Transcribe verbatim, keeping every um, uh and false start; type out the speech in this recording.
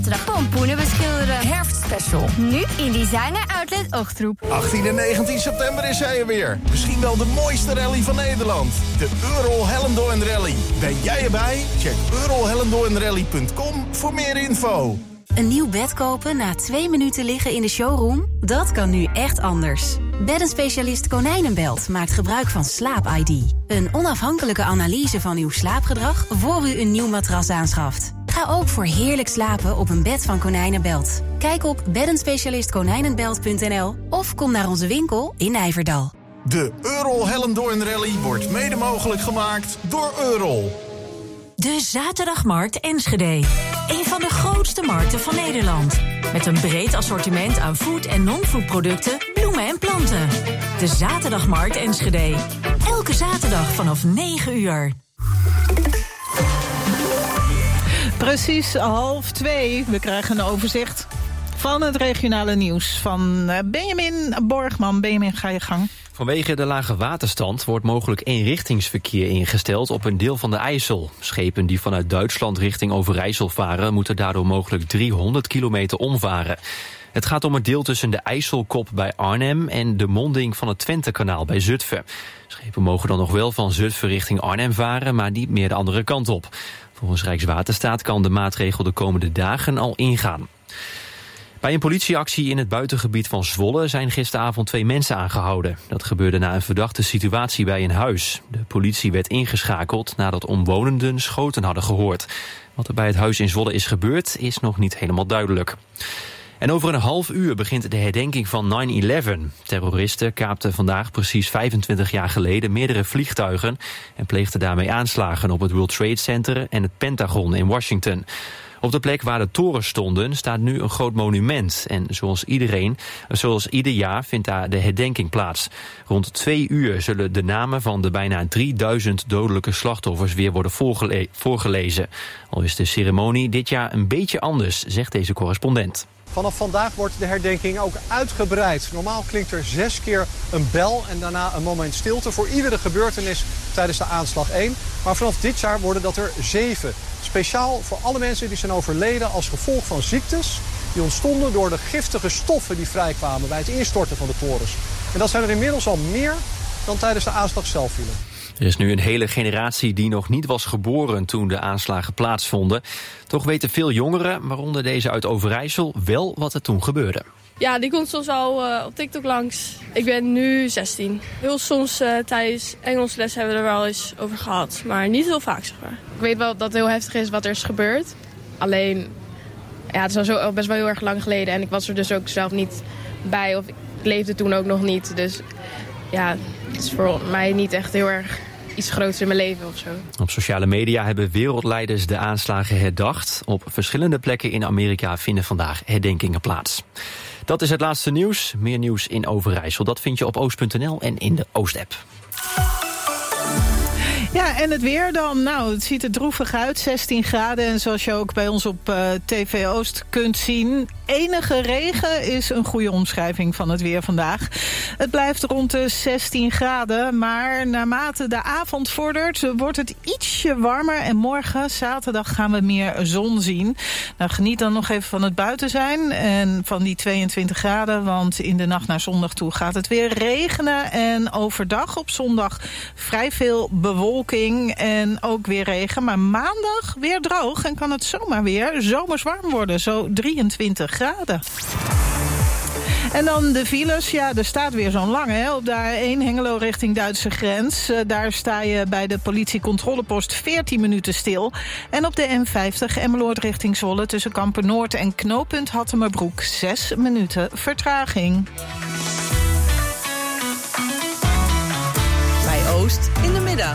Pompoenen beschilderen. Herfstspecial. Nu in Designer Outlet Ochtroep. achttien en negentien september is hij er weer. Misschien wel de mooiste rally van Nederland. De Earl Hellendoorn Rally. Ben jij erbij? Check earl hellendoorn rally punt com voor meer info. Een nieuw bed kopen na twee minuten liggen in de showroom? Dat kan nu echt anders. Beddenspecialist Konijnenbelt maakt gebruik van Slaap I D. Een onafhankelijke analyse van uw slaapgedrag voor u een nieuw matras aanschaft. Ga ook voor heerlijk slapen op een bed van Konijnenbelt. Kijk op beddenspecialist konijnenbelt punt n l of kom naar onze winkel in Nijverdal. De Earl Hellendoorn Rally wordt mede mogelijk gemaakt door Earl. De Zaterdagmarkt Enschede. Een van de grootste markten van Nederland. Met een breed assortiment aan food- en non-food producten, bloemen en planten. De Zaterdagmarkt Enschede. Elke zaterdag vanaf negen uur. Precies half twee. We krijgen een overzicht van het regionale nieuws van Benjamin Borgman. Benjamin, ga je gang. Vanwege de lage waterstand wordt mogelijk eenrichtingsverkeer ingesteld op een deel van de IJssel. Schepen die vanuit Duitsland richting Overijssel varen moeten daardoor mogelijk driehonderd kilometer omvaren. Het gaat om het deel tussen de IJsselkop bij Arnhem en de monding van het Twentekanaal bij Zutphen. Schepen mogen dan nog wel van Zutphen richting Arnhem varen, maar niet meer de andere kant op. Volgens Rijkswaterstaat kan de maatregel de komende dagen al ingaan. Bij een politieactie in het buitengebied van Zwolle zijn gisteravond twee mensen aangehouden. Dat gebeurde na een verdachte situatie bij een huis. De politie werd ingeschakeld nadat omwonenden schoten hadden gehoord. Wat er bij het huis in Zwolle is gebeurd is nog niet helemaal duidelijk. En over een half uur begint de herdenking van nine eleven. Terroristen kaapten vandaag precies vijfentwintig jaar geleden meerdere vliegtuigen en pleegden daarmee aanslagen op het World Trade Center en het Pentagon in Washington. Op de plek waar de torens stonden staat nu een groot monument. En zoals iedereen, zoals ieder jaar vindt daar de herdenking plaats. Rond twee uur zullen de namen van de bijna drieduizend dodelijke slachtoffers weer worden voorgele- voorgelezen. Al is de ceremonie dit jaar een beetje anders, zegt deze correspondent. Vanaf vandaag wordt de herdenking ook uitgebreid. Normaal klinkt er zes keer een bel en daarna een moment stilte voor iedere gebeurtenis tijdens de aanslag één. Maar vanaf dit jaar worden dat er zeven. Speciaal voor alle mensen die zijn overleden als gevolg van ziektes die ontstonden door de giftige stoffen die vrijkwamen bij het instorten van de torens. En dat zijn er inmiddels al meer dan tijdens de aanslag zelf vielen. Er is nu een hele generatie die nog niet was geboren toen de aanslagen plaatsvonden. Toch weten veel jongeren, waaronder deze uit Overijssel, wel wat er toen gebeurde. Ja, die komt soms al uh, op TikTok langs. Ik ben nu zestien. Heel soms uh, tijdens Engels les hebben we er wel eens over gehad. Maar niet heel vaak, zeg maar. Ik weet wel dat het heel heftig is wat er is gebeurd. Alleen, ja, het is al zo, best wel heel erg lang geleden. En ik was er dus ook zelf niet bij. Of ik leefde toen ook nog niet. Dus ja, het is voor mij niet echt heel erg iets groots in mijn leven of zo. Op sociale media hebben wereldleiders de aanslagen herdacht. Op verschillende plekken in Amerika vinden vandaag herdenkingen plaats. Dat is het laatste nieuws. Meer nieuws in Overijssel. Dat vind je op oost punt n l en in de Oost-app. Ja, en het weer dan? Nou, het ziet er droevig uit. zestien graden en zoals je ook bij ons op uh, T V Oost kunt zien, enige regen is een goede omschrijving van het weer vandaag. Het blijft rond de zestien graden, maar naarmate de avond vordert wordt het ietsje warmer. En morgen, zaterdag, gaan we meer zon zien. Nou, geniet dan nog even van het buiten zijn en van die tweeëntwintig graden, want in de nacht naar zondag toe gaat het weer regenen. En overdag op zondag vrij veel bewolking en ook weer regen. Maar maandag weer droog en kan het zomaar weer zomers warm worden. Zo drieëntwintig graden. En dan de files. Ja, er staat weer zo'n lange hè, op de A één Hengelo richting Duitse grens. Uh, daar sta je bij de politiecontrolepost veertien minuten stil. En op de N vijftig Emmeloord richting Zwolle tussen Kampen-Noord en knooppunt Hattemerbroek zes minuten vertraging. Bij Oost in de middag.